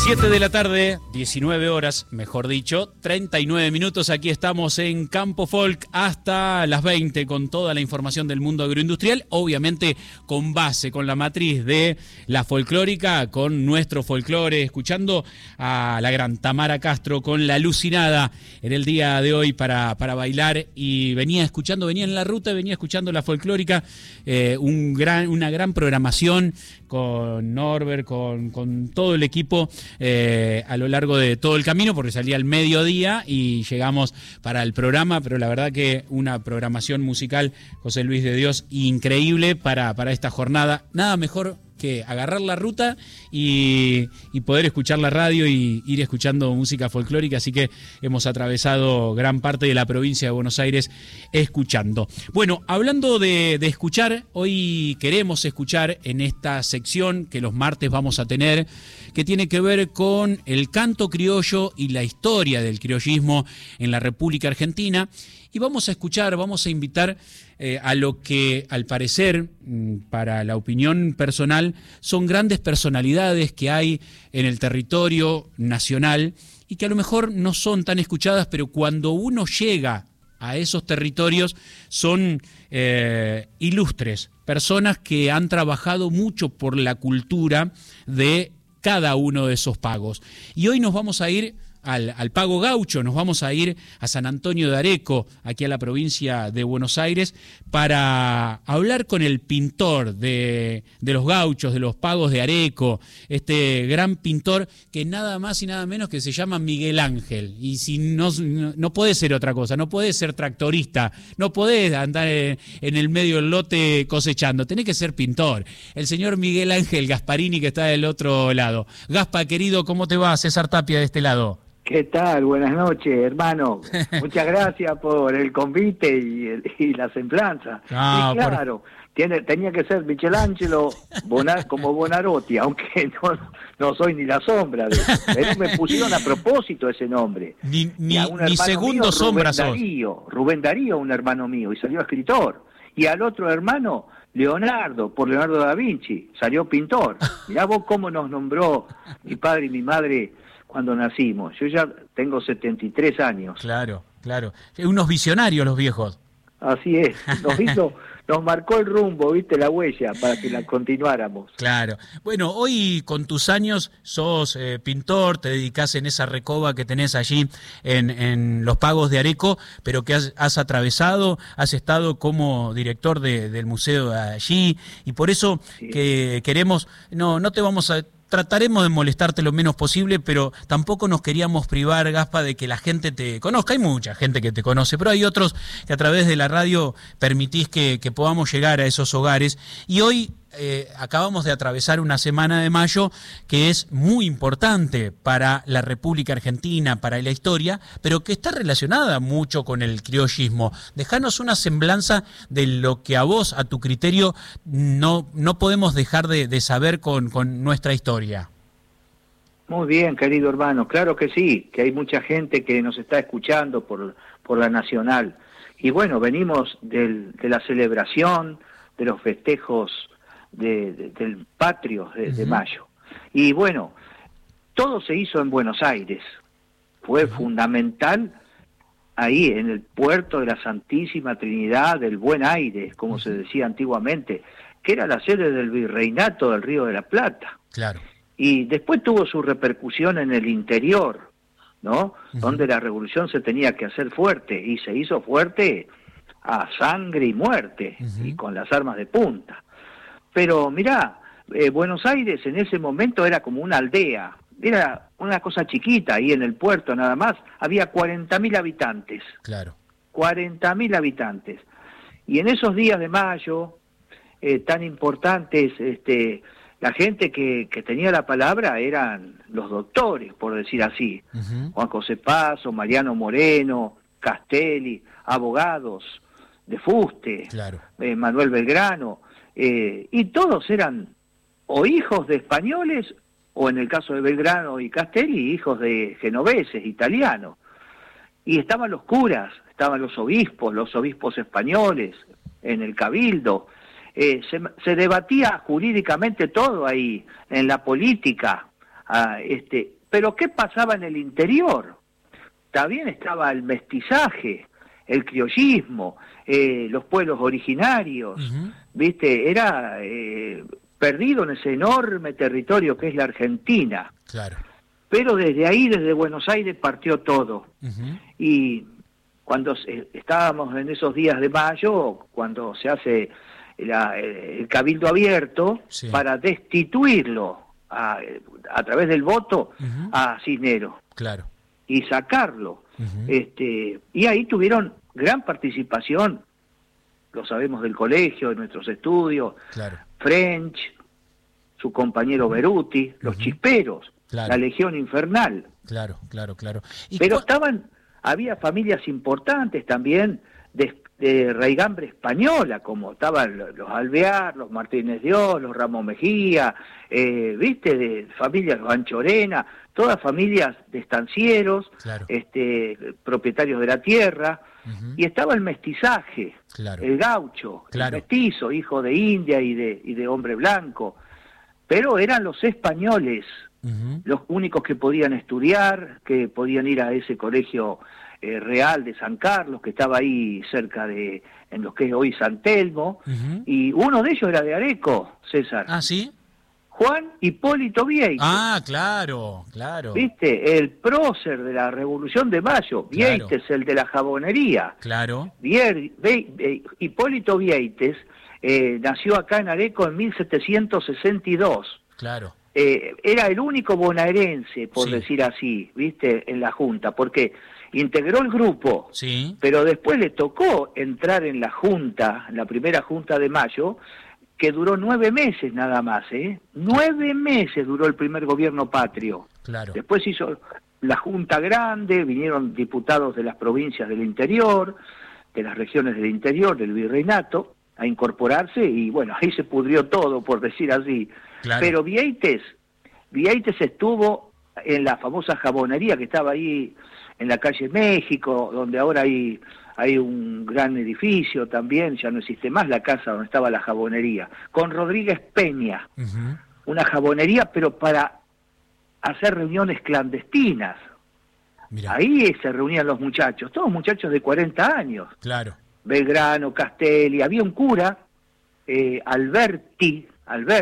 7 de la tarde, 19 horas, mejor dicho, 39 minutos. Aquí estamos en Campo Folk hasta las 20 con toda la información del mundo agroindustrial, obviamente con base, con la matriz de la folclórica, con nuestro folclore, escuchando a la gran Tamara Castro con La Alucinada en el día de hoy para bailar, y venía en la ruta, venía escuchando la folclórica, una gran programación con Norbert, con todo el equipo a lo largo de todo el camino, porque salía al mediodía y llegamos para el programa, pero la verdad que una programación musical, José Luis de Dios, increíble para esta jornada. Nada mejor que agarrar la ruta y poder escuchar la radio y ir escuchando música folclórica, así que hemos atravesado gran parte de la provincia de Buenos Aires escuchando. Bueno, hablando de escuchar, hoy queremos escuchar en esta sección que los martes vamos a tener, que tiene que ver con el canto criollo y la historia del criollismo en la República Argentina, y vamos a invitar a lo que, al parecer, para la opinión personal, son grandes personalidades que hay en el territorio nacional y que a lo mejor no son tan escuchadas, pero cuando uno llega a esos territorios son ilustres, personas que han trabajado mucho por la cultura de cada uno de esos pagos. Y hoy nos vamos a ir al pago gaucho, nos vamos a ir a San Antonio de Areco, aquí a la provincia de Buenos Aires, para hablar con el pintor de los gauchos, de los pagos de Areco, este gran pintor que nada más y nada menos que se llama Miguel Ángel. Y si no puede ser otra cosa, no puede ser tractorista, no podés andar en el medio del lote cosechando, tenés que ser pintor. El señor Miguel Ángel Gasparini, que está del otro lado. Gaspa, querido, ¿cómo te va? César Tapia de este lado. ¿Qué tal? Buenas noches, hermano. Muchas gracias por el convite y la semblanza. Ah, y claro, tenía que ser Michelangelo como Bonarotti, aunque no soy ni la sombra de eso. Pero me pusieron a propósito ese nombre. Ni segundo mío, sombra sos. Rubén Darío, un hermano mío, y salió escritor. Y al otro hermano, Leonardo, por Leonardo da Vinci, salió pintor. Mirá vos cómo nos nombró mi padre y mi madre cuando nacimos. Yo ya tengo 73 años. Claro. Unos visionarios los viejos. Así es. Nos marcó el rumbo, viste, la huella, para que la continuáramos. Claro. Bueno, hoy con tus años sos pintor, te dedicás en esa recoba que tenés allí en los pagos de Areco, pero que has atravesado, has estado como director del museo de allí, y por eso sí. Que queremos, no te vamos a... Trataremos de molestarte lo menos posible, pero tampoco nos queríamos privar, Gaspa, de que la gente te conozca. Hay mucha gente que te conoce, pero hay otros que a través de la radio permitís que podamos llegar a esos hogares. Y hoy acabamos de atravesar una semana de mayo que es muy importante para la República Argentina, para la historia, pero que está relacionada mucho con el criollismo. Dejanos una semblanza de lo que a vos, a tu criterio, no podemos dejar de saber con nuestra historia. Muy bien, querido hermano, claro que sí, que hay mucha gente que nos está escuchando por la Nacional. Y bueno, venimos de la celebración, de los festejos del patrio de mayo. Y bueno, todo se hizo en Buenos Aires. Fue fundamental ahí en el puerto de la Santísima Trinidad del Buen Aire, como se decía antiguamente, que era la sede del virreinato del Río de la Plata. Claro. Y después tuvo su repercusión en el interior, ¿no? Donde la revolución se tenía que hacer fuerte, y se hizo fuerte a sangre y muerte, y con las armas de punta. Pero mirá, Buenos Aires en ese momento era como una aldea, era una cosa chiquita, ahí en el puerto nada más, había 40.000 habitantes. Claro. 40.000 habitantes. Y en esos días de mayo, tan importantes, la gente que tenía la palabra eran los doctores, por decir así. Juan José Paso, Mariano Moreno, Castelli, abogados de fuste, claro. Manuel Belgrano, y todos eran o hijos de españoles, o en el caso de Belgrano y Castelli, hijos de genoveses, italianos. Y estaban los curas, estaban los obispos españoles, en el cabildo. Se debatía jurídicamente todo ahí, en la política. Pero ¿qué pasaba en el interior? También estaba el mestizaje, el criollismo, los pueblos originarios, ¿viste? Era perdido en ese enorme territorio que es la Argentina. Claro. Pero desde ahí, desde Buenos Aires, partió todo. Y cuando estábamos en esos días de mayo, cuando se hace el cabildo abierto, sí, para destituirlo a través del voto a Cisneros. Claro. Y sacarlo. Y ahí tuvieron gran participación, lo sabemos del colegio, de nuestros estudios, claro, French, su compañero Beruti, los chisperos, claro, la Legión Infernal. Claro. Pero había familias importantes también de raigambre española, como estaban los Alvear, los Martínez de Oz, los Ramos Mejía, viste, de familias, los Anchorena, todas familias de estancieros, claro, propietarios de la tierra, y estaba el mestizaje, claro, el gaucho, claro, el mestizo, hijo de India y de hombre blanco, pero eran los españoles los únicos que podían estudiar, que podían ir a ese colegio real de San Carlos, que estaba ahí cerca en lo que es hoy San Telmo, y uno de ellos era de Areco, César. ¿Ah, sí? Juan Hipólito Vieites. Ah, claro. ¿Viste? El prócer de la Revolución de Mayo, Vieites, el de la jabonería. Claro. Hipólito Vieites nació acá en Areco en 1762. Claro. Era el único bonaerense, por sí, decir así, ¿viste? En la Junta, porque integró el grupo, sí, pero después le tocó entrar en la Junta, en la primera Junta de Mayo, que duró 9 meses nada más, 9 meses duró el primer gobierno patrio. Claro. Después hizo la Junta Grande, vinieron diputados de las provincias del interior, de las regiones del interior, del virreinato, a incorporarse, y bueno, ahí se pudrió todo, por decir así. Claro. Pero Vieites estuvo en la famosa jabonería que estaba ahí en la calle México, donde ahora hay un gran edificio también, ya no existe más la casa donde estaba la jabonería, con Rodríguez Peña, una jabonería, pero para hacer reuniones clandestinas. Mirá. Ahí se reunían los muchachos, todos muchachos de 40 años. Claro. Belgrano, Castelli, había un cura, Alberti,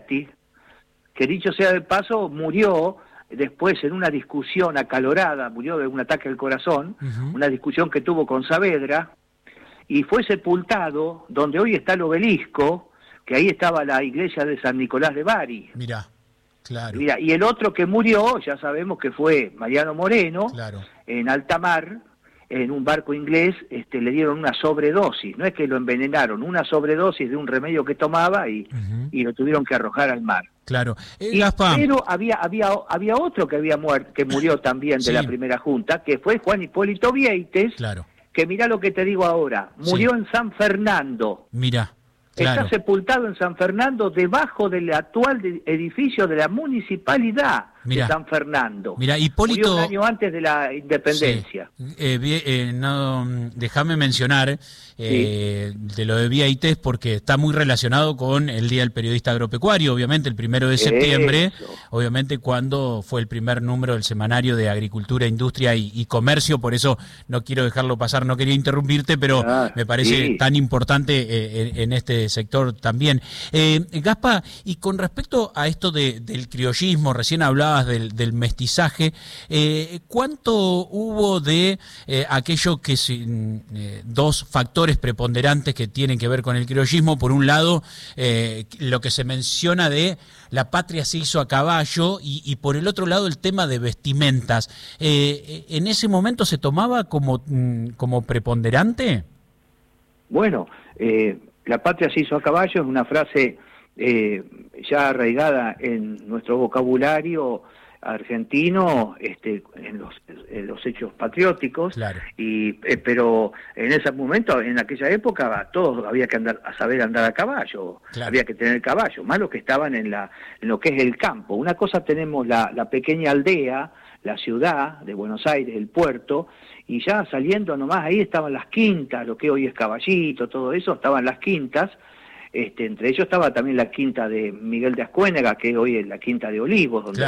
que dicho sea de paso, murió después en una discusión acalorada, murió de un ataque al corazón, una discusión que tuvo con Saavedra, y fue sepultado donde hoy está el obelisco, que ahí estaba la iglesia de San Nicolás de Bari. Mirá, claro. Mirá, y el otro que murió, ya sabemos que fue Mariano Moreno, claro, en alta mar, en un barco inglés, le dieron una sobredosis, no es que lo envenenaron, una sobredosis de un remedio que tomaba y lo tuvieron que arrojar al mar. Claro. Pero había otro que había muerto, que murió también de la primera junta, que fue Juan Hipólito Vieites, claro, que mirá lo que te digo ahora, murió en San Fernando. Mirá. Claro. Está sepultado en San Fernando, debajo del actual edificio de la municipalidad de San Fernando. Mira, Hipólito, murió un año antes de la independencia. Déjame mencionar de lo de Vieites porque está muy relacionado con el Día del Periodista Agropecuario, obviamente el 1 de septiembre, obviamente cuando fue el primer número del Semanario de Agricultura, Industria y Comercio, por eso no quiero dejarlo pasar, no quería interrumpirte, pero me parece tan importante en este sector también. Gaspa, y con respecto a esto del criollismo, recién hablabas del mestizaje, ¿cuánto hubo de aquello que dos factores preponderantes que tienen que ver con el criollismo? Por un lado, lo que se menciona de la patria se hizo a caballo y por el otro lado el tema de vestimentas. ¿En ese momento se tomaba como preponderante? Bueno, la patria se hizo a caballo es una frase ya arraigada en nuestro vocabulario argentino, en los hechos patrióticos, claro, pero en ese momento, en aquella época, todos había que saber andar a caballo, claro, había que tener caballo, más los que estaban en lo que es el campo. Una cosa tenemos la pequeña aldea, la ciudad de Buenos Aires, el puerto, y ya saliendo nomás ahí estaban las quintas, lo que hoy es Caballito, todo eso, estaban las quintas. Entre ellos estaba también la quinta de Miguel de Ascuénaga, que hoy es la quinta de Olivos, donde claro,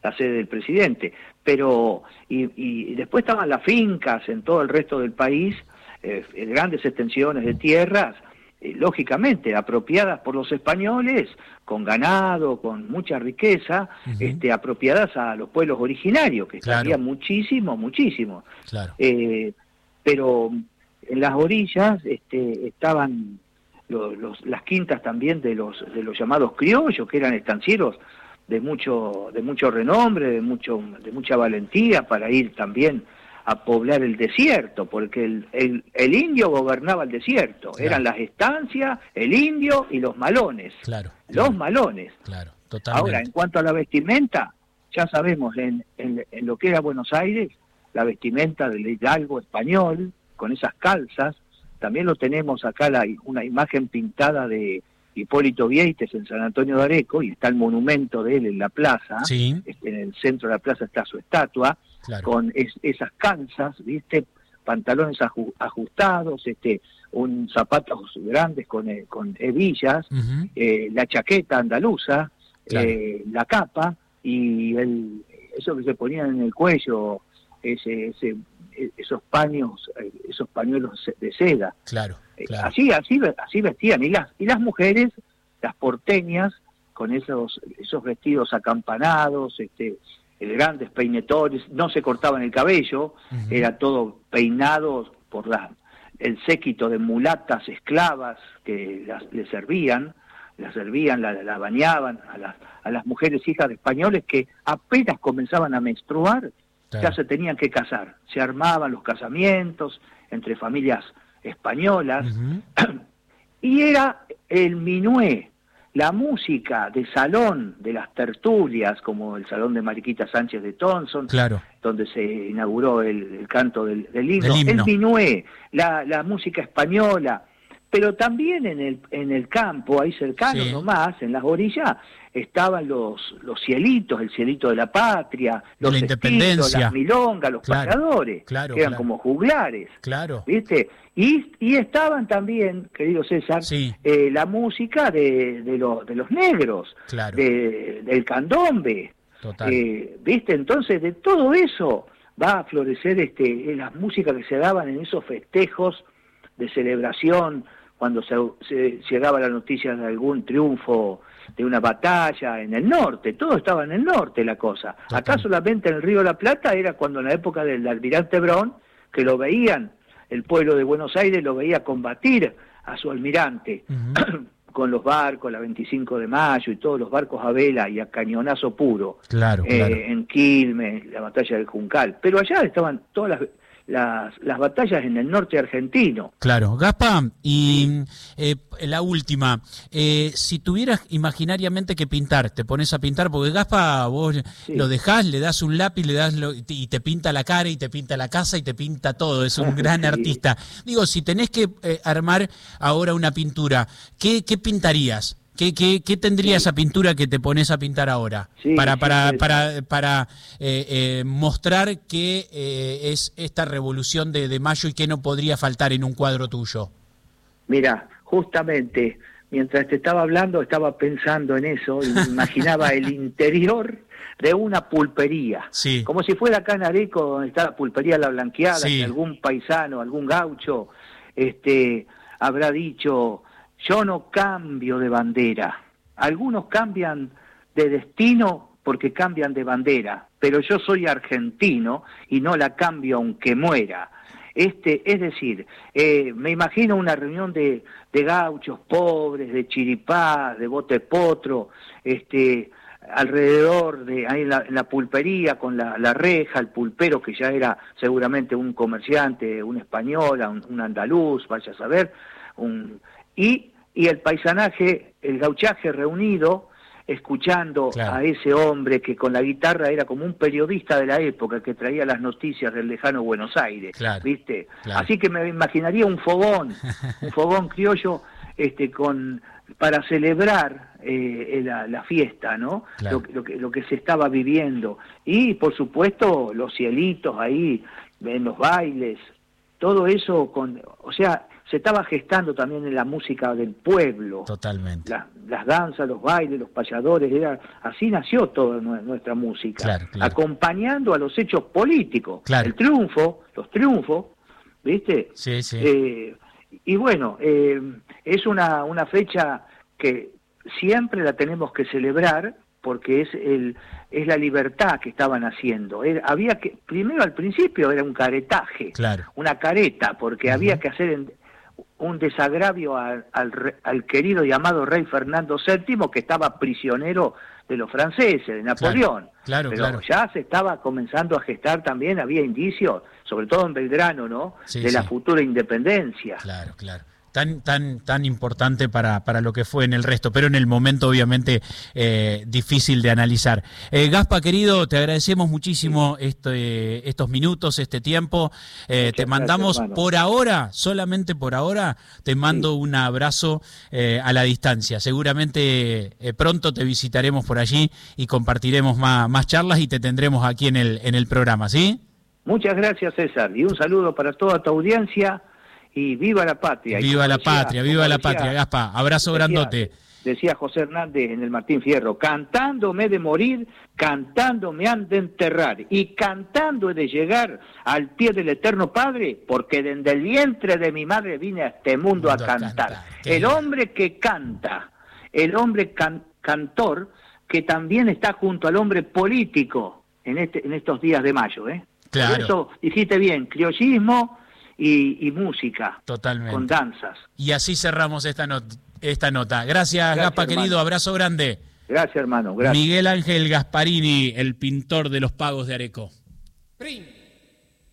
la sede del presidente. Pero, y después estaban las fincas en todo el resto del país, grandes extensiones de tierras, lógicamente apropiadas por los españoles, con ganado, con mucha riqueza, apropiadas a los pueblos originarios, que estarían muchísimo. Claro. Pero en las orillas estaban las quintas también de los llamados criollos, que eran estancieros de mucho renombre, de mucha valentía para ir también a poblar el desierto, porque el indio gobernaba el desierto. Claro. Eran las estancias, el indio y los malones. Claro. Los malones. Claro, totalmente. Ahora, en cuanto a la vestimenta, ya sabemos, en lo que era Buenos Aires, la vestimenta del hidalgo español, con esas calzas, también lo tenemos acá, una imagen pintada de Hipólito Vieites en San Antonio de Areco, y está el monumento de él en la plaza. Sí. En el centro de la plaza está su estatua. Claro. Con esas calzas, ¿viste? Pantalones ajustados, zapatos grandes con hebillas, la chaqueta andaluza, claro. La capa y eso que se ponían en el cuello, esos pañuelos de seda. Claro, claro. Así vestían. Y las mujeres, las porteñas, con esos vestidos acampanados, grandes peinetones, no se cortaban el cabello, era todo peinado por el séquito de mulatas esclavas que les servían, las bañaban a las mujeres hijas de españoles que apenas comenzaban a menstruar, claro. Ya se tenían que casar, se armaban los casamientos entre familias españolas, y era el minué, la música de salón, de las tertulias, como el salón de Mariquita Sánchez de Thompson, claro. Donde se inauguró el canto del himno. El minué, la música española, pero también en el campo, ahí cercano nomás, en las orillas, estaban los cielitos, el cielito de la patria, los la independencia, las milongas, los payadores, que eran como juglares, ¿viste? Y estaban también, querido César, la música de los negros, del candombe, ¿viste? Entonces, de todo eso va a florecer las músicas que se daban en esos festejos de celebración, cuando se llegaba la noticia de algún triunfo de una batalla en el norte. Todo estaba en el norte la cosa. Acá solamente en el Río de la Plata era cuando en la época del almirante Brown, que lo veían, el pueblo de Buenos Aires lo veía combatir a su almirante, con los barcos, la 25 de mayo y todos los barcos a vela y a cañonazo puro, en Quilmes, la batalla del Juncal. Pero allá estaban todas las batallas en el norte argentino. Claro. Gaspa, y la última, si tuvieras imaginariamente que pintar, te pones a pintar, porque Gaspa vos lo dejás, le das un lápiz, y te pinta la cara, y te pinta la casa, y te pinta todo, es un gran artista. Digo, si tenés que armar ahora una pintura, ¿qué pintarías? ¿Qué tendría esa pintura que te pones a pintar ahora? Para mostrar qué es esta revolución de mayo y qué no podría faltar en un cuadro tuyo. Mira, justamente, mientras te estaba hablando, estaba pensando en eso y imaginaba el interior de una pulpería. Como si fuera acá en Areco, donde está la pulpería La Blanqueada, que algún paisano, algún gaucho, habrá dicho: yo no cambio de bandera. Algunos cambian de destino porque cambian de bandera, pero yo soy argentino y no la cambio aunque muera. Es decir, me imagino una reunión de gauchos pobres, de chiripás, de bote potro, alrededor de ahí en la pulpería, con la reja, el pulpero, que ya era seguramente un comerciante, un español, un andaluz, vaya a saber, y el paisanaje, el gauchaje reunido, escuchando a ese hombre que con la guitarra era como un periodista de la época que traía las noticias del lejano Buenos Aires, ¿viste? Así que me imaginaría un fogón criollo, para celebrar la fiesta, ¿no? Lo que se estaba viviendo. Y, por supuesto, los cielitos ahí, en los bailes, todo eso, se estaba gestando también en la música del pueblo. Totalmente. Las danzas, los bailes, los payadores, así nació toda nuestra música, claro. Acompañando a los hechos políticos, claro. los triunfos, ¿viste? Sí, sí. Y bueno, es una fecha que siempre la tenemos que celebrar, porque es la libertad que estaban haciendo. Había que, primero al principio era un caretaje, claro. una careta, porque había que hacer un desagravio al querido y amado rey Fernando VII, que estaba prisionero de los franceses, de Napoleón. Claro. Pero ya se estaba comenzando a gestar también, había indicios, sobre todo en Belgrano, ¿no? Sí, de la futura independencia. Claro. Tan importante para lo que fue en el resto, pero en el momento obviamente difícil de analizar. Gaspa, querido, te agradecemos muchísimo estos minutos, este tiempo. Te mandamos gracias, por ahora, solamente por ahora, te mando un abrazo a la distancia. Seguramente pronto te visitaremos por allí y compartiremos más charlas y te tendremos aquí en el programa, ¿sí? Muchas gracias, César, y un saludo para toda tu audiencia. Y viva la patria. Viva la patria, Gaspa. Abrazo grandote. Decía José Hernández en el Martín Fierro, cantando me he de morir, cantando me han de enterrar, y cantando he de llegar al pie del Eterno Padre, porque desde el vientre de mi madre vine a este mundo a cantar. El hombre que canta, el hombre cantor, que también está junto al hombre político en estos días de mayo. Claro. Por eso dijiste bien, criollismo y música. Totalmente. Con danzas. Y así cerramos esta nota. Gracias, Gaspa, hermano. Querido, abrazo grande. Gracias, hermano. Gracias. Miguel Ángel Gasparini, el pintor de los pagos de Areco. ¡Prim!